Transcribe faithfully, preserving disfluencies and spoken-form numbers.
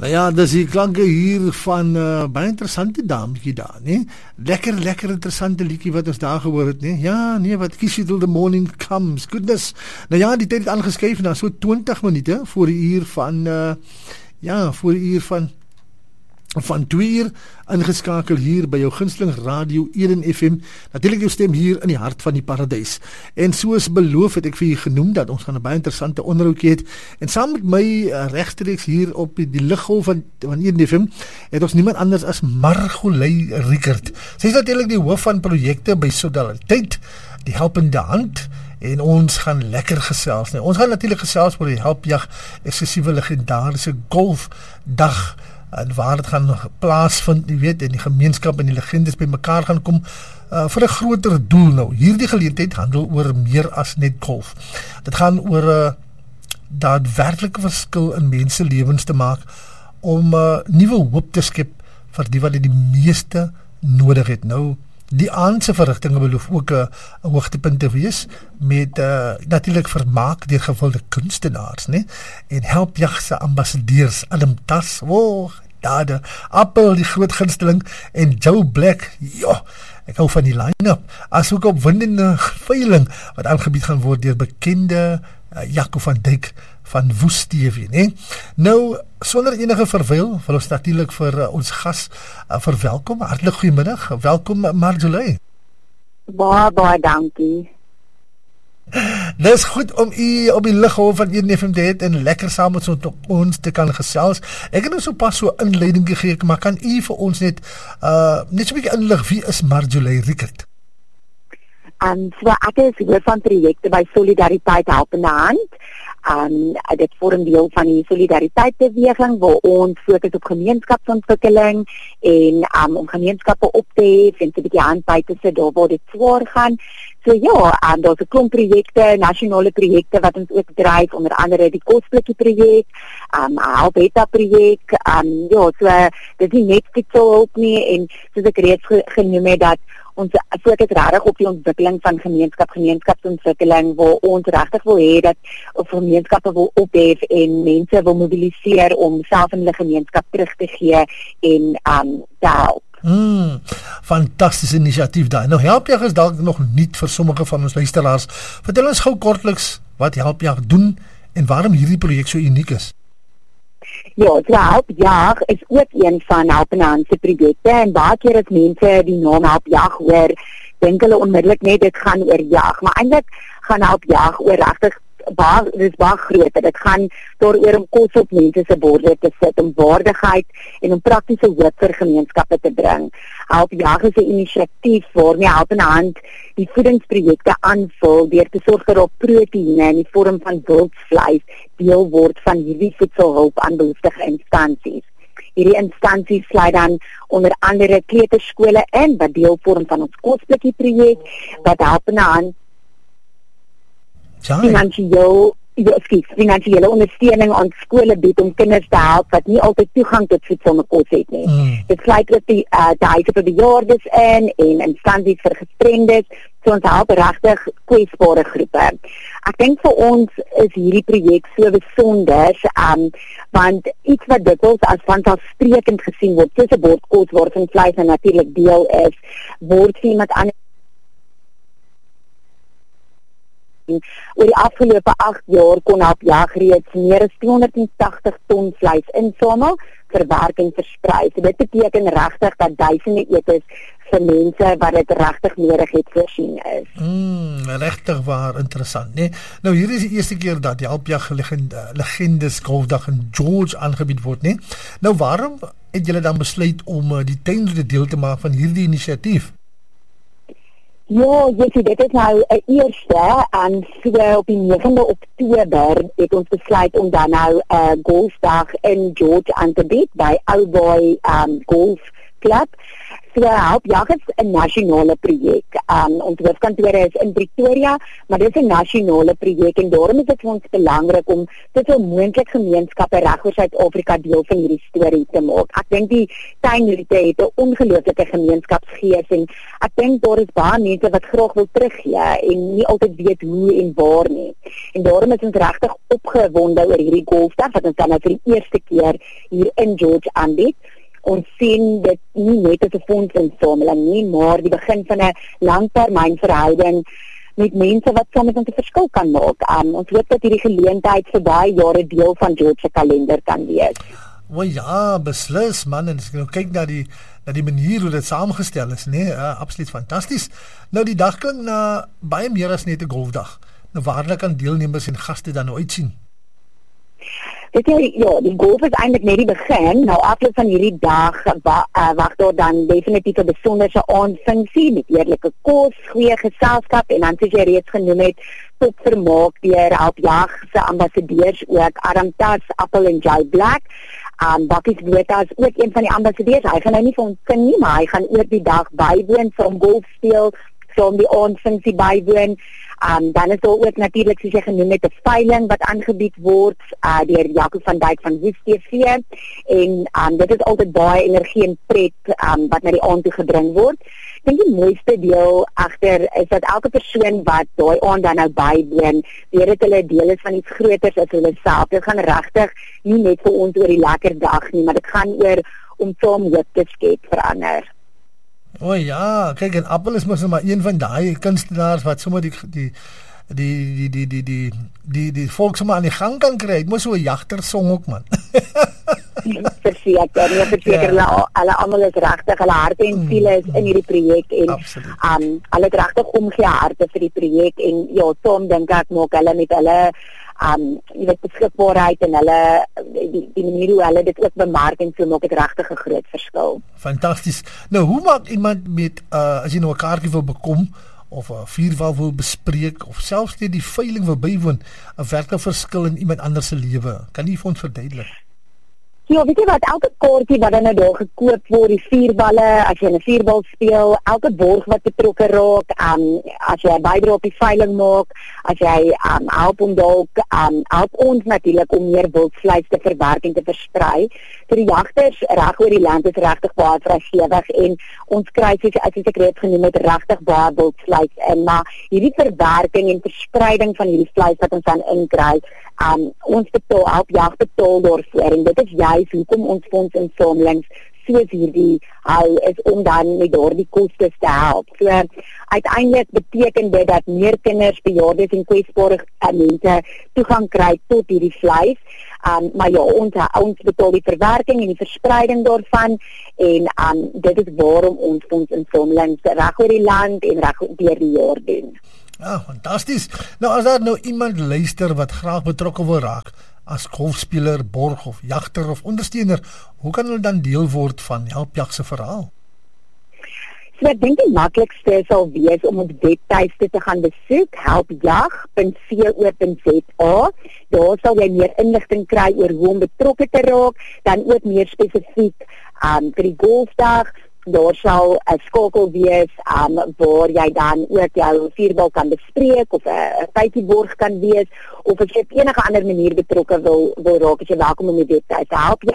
Nou ja, dis die klanke hier van uh, baie interessante dametjie daar, nee? Lekker, lekker interessante liedjie wat ons daar gehoor het, nee? Ja, nee, wat kies jy till the morning comes, goodness. Nou ja, die tyd het aangeskuif na so twintig minute voor die uur van, uh, ja, voor die uur van, van twee uur, ingeskakel hier by jou gunsteling Radio Eden F M, natuurlijk jou stem hier in die hart van die paradijs. En soos beloof het ek vir jy genoem, dat ons gaan 'n baie interessante onderhoud hê, en saam met my uh, rechtstreeks hier op die, die liggolf van, van Eden F M, het ons niemand anders as Margolei Riekert. Sy is natuurlijk die hoof van projekte by Solidariteit, die helpende hand, en ons gaan lekker gesels. Nee, ons gaan natuurlijk gesels oor die helpjag, excessieve legendarische golfdag, en waar het gaan plaasvind, jy weet, en die gemeenskap en die legendes by mekaar gaan kom, uh, vir 'n groter doel nou. Hierdie geleentheid handel oor meer as net golf. Dit gaan oor 'n uh, daadwerklike verskil in mense lewens te maak, om uh, nuwe hoop te skep vir die wat die meeste nodig het. Nou, die aandse verrigtinge beloof ook 'n hoogtepunt te wees, met uh, natuurlijk vermaak deur gewilde kunstenaars, nee? En helpjagse ambassadeurs, Adam Tas, oh, Dade, Appel, die groot gunsteling, en Joe Black, joh, ek hou van die line-up, as ook opwindende veiling, wat aangebied gaan word deur bekende uh, Jaco van Dijk van Woest T V, nee? Nou, sonder enige verwyl, wil ons natuurlijk vir uh, ons gas uh, verwelkom. Hartlik goeiemiddag, welkom Margolei. Baie, baie dankie. Dit is goed om u op die liggolf van Eden F M te het en lekker saam met so ons te kan gesels. Ek het nou so pas so inleiding gegee, maar kan u vir ons net uh, net so 'n bietjie inlig, wie is Margolei Riekert? Um, so ek is hoof van projekte by Solidariteit Helpende Hand. Um, dit vorm deel van die solidariteitsbeweging waar ons fokus op gemeenskapsontwikkeling en um, om gemeenskappe op te hef en 'n bietjie hand by te sit daar waar dit swaar gaan. So ja, um, daar's 'n klomp projekte, nasionale projekte wat ons ook dryf, onder andere die Kosblikkie projek, um, Alberta projek, um, ja, so dit is nie net voedselhulp nie, en soos ek reeds ge- genoem het, dat ons fokus regtig op die ontwikkeling van gemeenskap, gemeenskapsontwikkeling, waar ons regtig wil hê dat gemeenskappe wil ophef en mense wil mobiliseer om self in hulle gemeenskap terug te gee en um, te help. Hmm, fantastische initiatief daar. Nou, helpjag is dalk nog niet vir sommige van ons luisteraars. Vertel ons gou kortliks wat helpjag doen en waarom hierdie projek so uniek is. Ja, so helpjag is ook een van Helpende Hand se projekte, en baie keer as mense die naam helpjag hoor, dink hulle onmiddellik net dit gaan oor jag, maar eintlik gaan helpjag oor regtig baie, dis baie groter. Dit gaan daaroor om kos op mense se borde te sit, om waardigheid en om praktiese hoop vir gemeenskappe te bring. Helpjag is 'n inisiatief waarmee Helpende Hand die voedingsprojekte aanvul deur te sorg dat daar proteïene in die vorm van wildvleis deel word van hierdie voedselhulp aan behoeftige instansies. Hierdie instansies sluit dan onder andere kleuterskole in wat deel vorm van ons Kosblikkie projek, wat Helpende Hand finansiëel, ja, skies, finansiële ondersteuning aan skole bied om kinders te help wat nie altyd toegang tot voedsel en kos het nie. Mm. Dit sluit ook die uh, die huise vir bejaardes in en instansies vir gestremdes, so ons help regtig kwesbare groepe. Ek dink vir ons is hierdie projek so besonder, um, want iets wat dikwels as vanselfsprekend gesien word, soos 'n bord kos waarvan vleis nou natuurlik deel is, word vir iemand anders. Oor die afgelope agt jaar kon helpjag reeds meer as tweehonderdtagtig ton vleis insamel, verwerk en versprei. So dit beteken regtig dat duisende etes vir mense wat dit regtig nodig het voorsien is. Mm, regtig waar interessant, nee? Nou hier is die eerste keer dat die helpjag legende, legendes golfdag in George aangebied word, nee? Nou waarom het julle dan besluit om uh, die tuindere deel te maak van hierdie inisiatief? Ja, Jessie, dit is nou 'n eerste, en so op die negende Oktober het ons besluit om dan nou 'n uh, golfdag in George aan te bied by Ou Boy um, Golf Club. So Helpjag is 'n nasionale projek. Um, ons hoofkantoor is in Pretoria, maar dit is 'n nasionale projek en daarom is dit vir ons belangrik om soveel moontlik gemeenskappe reg oor Suid-Afrika deel van hierdie storie te maak. Ek dink die tuinroete het 'n ongelooflike gemeenskapsgees en ek dink daar is baie mense wat graag wil teruggee en nie altyd weet hoe en waar nie. En daarom is ons regtig opgewonde oor hierdie golfdag wat ons dan nou vir die eerste keer hier in George aanbied. Ons sien dit nie net as 'n fondsinsameling nie, maar die begin van 'n langtermynverhouding met mense wat saam met ons 'n verskil kan maak. Um, ons hoop dat hierdie geleentheid vir baie jare deel van George se kalender kan wees. O ja, beslis man, en as ek nou kyk na die na die manier hoe dit saamgestel is, nee, uh, absoluut fantasties. Nou die dag klink na baie meer as net 'n golfdag. Nou waarlik kan deelnemers en gaste dan nou uitsien? Dit is, ja, die golf is eintlik net die begin. Nou afloop van hierdie dag wa, uh, wag daar dan definitief 'n besonderse aandfunksie met eerlike kos, goeie geselskap en dan soos jy reeds genoem het, tot vermaak deur Helpjag se ambassadeurs ook Adam Tas, Apple en Jay Black. Um, Bakkies Botha is ook een van die ambassadeurs. Hy gaan nou nie vir ons sing nie, maar hy gaan oor die dag bywoon, saam golf speel, saam die aandfunksie bywoon. Um, dan is daar ook natuurlik soos jy genoem het 'n veiling wat aangebied word uh, deur Jaco van Dijk van Woes T V en um, dit is altyd baie energie en pret um, wat na die aand toe gebring word. Ek dink die mooiste deel agter is dat elke persoon wat daai aand dan nou bywoon, weet dat hulle deel is van iets groters as hulle self. Dit gaan regtig nie net vir ons oor die lekker dag nie, maar dit gaan oor om saam hoop te skep vir ander. O oh ja, kyk, en Apple is mos maar een van daai kunstenaars wat sommer die die die die die die die die die volk sommer aan die gang kan kry. Ek moes so 'n jagtersong ook man. Verseker, nee, verseker, hulle ja. hulle almal is regtig, hulle harte en siele is in hierdie projek en um hulle het regtig omgee harte vir die projek en ja, soms dink ek maak hulle met hulle um jy weet beskikbaarheid en hulle die, die manier hoe hulle dit ook bemark en so maak dit regtig 'n groot verskil. Fantasties. Nou, hoe maak iemand met uh as jy nou 'n kaartjie wil bekom of 'n vuurwal wil bespreek of selfs net die veiling wil bywoon, 'n werklike verskil in iemand anders se lewe? Kan jy vir ons verduidelik? Ja, weet jy wat, elke kaartjie wat dan nou daar gekoop word, die vuurballe, as jy 'n vuurbal speel, elke borg wat betrokke raak, um, as jy 'n bydra op die veiling maak, as jy um, help om dalk, um, help ons natuurlik om meer wildvleis te verwerk en te versprei. So die jagters reg oor die land is regtig baie vrygewig en ons kry soos as ek reeds genoem het, regtig baie wildvleis in, maar hierdie verwerking en verspreiding van hierdie vleis wat ons dan inkry, um, ons betaal, Helpjag betaal daarvoor en dit is juist hoekom ons fondsinsamelings soos hierdie hou is om dan met daardie kostes te help. So uiteindelik beteken dit dat meer kinders, bejaardes en kwesbare mense toegang kry tot hierdie vleis. Um, maar ja, ons, ons betaal die verwerking en die verspreiding daarvan en um, dit is waarom ons fondsinsamelings reg oor die land en reg deur die jaar doen. Ja, fantasties. Nou as daar nou iemand luister wat graag betrokke wil raak as golfspeler, borg of jagter of ondersteuner, hoe kan hulle dan deel word van Helpjag se verhaal? So ek dink die maklikste sal wees om op webtuiste te gaan besoek, helpjag punt co punt za. Daar sal jy meer inligting kry oor hoe om betrokke te raak, dan ook meer spesifiek um, vir die golfdag. Daar sal 'n skakel wees um, waar jy dan ook jou vuurbal kan bespreek of 'n feitieborg kan wees of as jy op enige ander manier betrokke wil wil raak, as jy welkom om die webtuis te help.